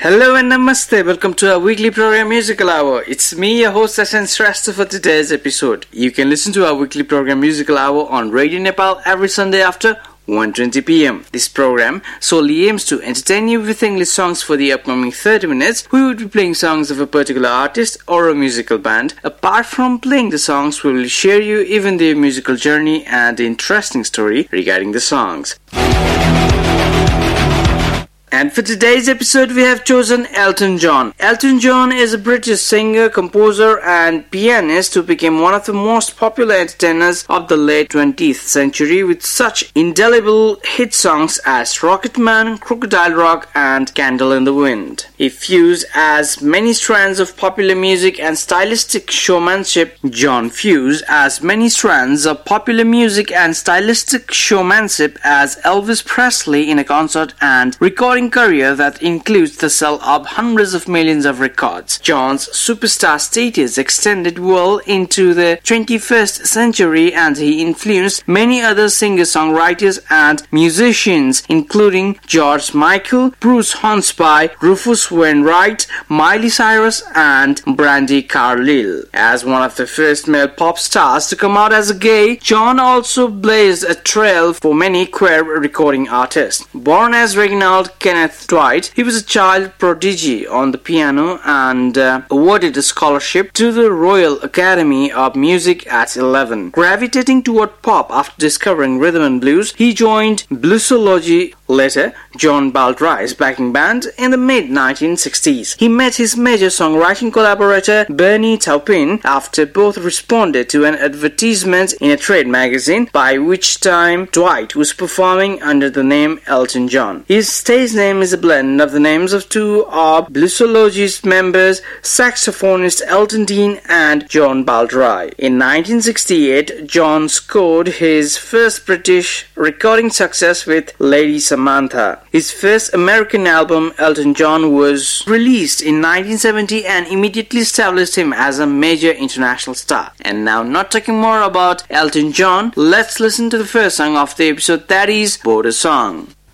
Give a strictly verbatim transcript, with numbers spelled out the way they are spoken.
Hello and namaste. Welcome to our weekly program Musical Hour. It's me, your host Sachin Shrestha for today's episode. You can listen to our weekly program Musical Hour on Radio Nepal every Sunday after one twenty p.m. This program solely aims to entertain you with English songs. For the upcoming thirty minutes, we will be playing songs of a particular artist or a musical band. Apart from playing the songs, we will share you even their musical journey and the interesting story regarding the songs. And for today's episode, we have chosen Elton John. Elton John is a British singer, composer and pianist who became one of the most popular entertainers of the late twentieth century with such indelible hit songs as Rocket Man, Crocodile Rock and Candle in the Wind. He fused as many strands of popular music and stylistic showmanship. John fused as many strands of popular music and stylistic showmanship as Elvis Presley in a concert and recording career that includes the sale of hundreds of millions of records. John's superstar status extended well into the twenty-first century and he influenced many other singer-songwriters and musicians including George Michael, Bruce Hornsby, Rufus Wainwright, Miley Cyrus and Brandi Carlile. As one of the first male pop stars to come out as a gay, John also blazed a trail for many queer recording artists. Born as Reginald Kenneth Dwight, he was a child prodigy on the piano and uh, awarded a scholarship to the Royal Academy of Music at eleven. Gravitating toward pop after discovering rhythm and blues, he joined Bluesology, later John Baldry's backing band, in the mid nineteen sixties. He met his major songwriting collaborator Bernie Taupin after both responded to an advertisement in a trade magazine, by which time Dwight was performing under the name Elton John. His stage name is a blend of the names of two of Bluesology's members, saxophonist Elton Dean and John Baldry. In nineteen sixty-eight, John scored his first British recording success with Lady Samantha. His first American album, Elton John, was released in nineteen seventy and immediately established him as a major international star. And now, not talking more about Elton John, let's listen to the first song of the episode, that is Border Song.